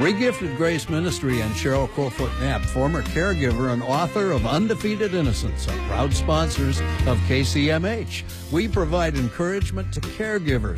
Regifted Grace Ministry and Cheryl Crowfoot Knapp, former caregiver and author of Undefeated Innocence, are proud sponsors of KCMH. We provide encouragement to caregivers